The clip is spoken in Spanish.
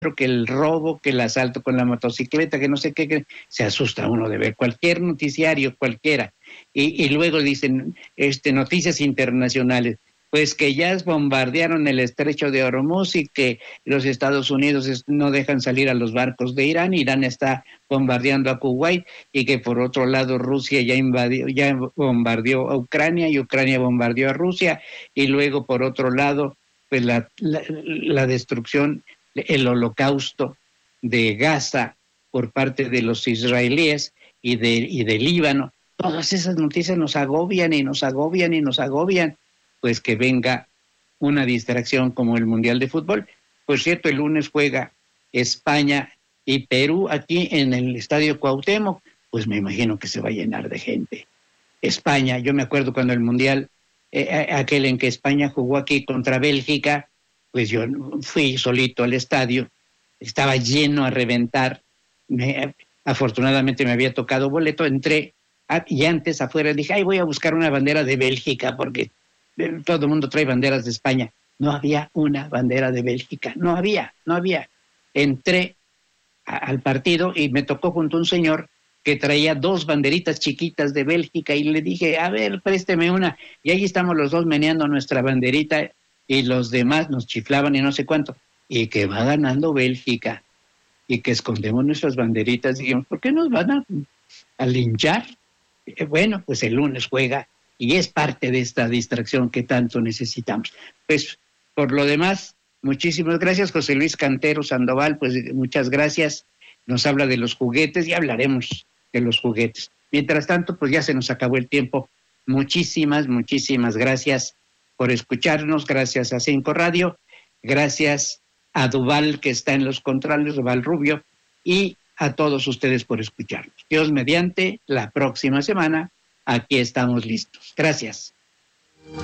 que el robo, que el asalto con la motocicleta, que no sé qué, que se asusta uno de ver cualquier noticiario, cualquiera. Y luego dicen, noticias internacionales, pues que ya bombardearon el estrecho de Hormuz y que los Estados Unidos no dejan salir a los barcos de Irán, Irán está bombardeando a Kuwait, y que por otro lado Rusia ya bombardeó a Ucrania y Ucrania bombardeó a Rusia, y luego por otro lado pues la destrucción, el holocausto de Gaza por parte de los israelíes y de Líbano. Todas esas noticias nos agobian y nos agobian y nos agobian. Pues que venga una distracción como el Mundial de Fútbol. Por cierto, el lunes juega España y Perú aquí en el Estadio Cuauhtémoc. Pues me imagino que se va a llenar de gente. España, yo me acuerdo cuando el Mundial, aquel en que España jugó aquí contra Bélgica, pues yo fui solito al estadio, estaba lleno a reventar, afortunadamente me había tocado boleto, entré y antes afuera dije, ay, voy a buscar una bandera de Bélgica porque todo el mundo trae banderas de España. No había una bandera de Bélgica, no había. Entré al partido y me tocó junto a un señor que traía dos banderitas chiquitas de Bélgica y le dije, a ver, présteme una. Y ahí estamos los dos meneando nuestra banderita y los demás nos chiflaban y no sé cuánto. Y que va ganando Bélgica y que escondemos nuestras banderitas. Dijimos, ¿por qué nos van a linchar? Bueno, pues el lunes juega y es parte de esta distracción que tanto necesitamos. Pues por lo demás, muchísimas gracias, José Luis Cantero Sandoval, pues muchas gracias. Nos habla de los juguetes y hablaremos de los juguetes. Mientras tanto, pues ya se nos acabó el tiempo. Muchísimas gracias por escucharnos. Gracias a Cinco Radio. Gracias a Duval, que está en los controles, Duval Rubio, y a todos ustedes por escucharnos. Dios mediante, la próxima semana, aquí estamos listos. Gracias.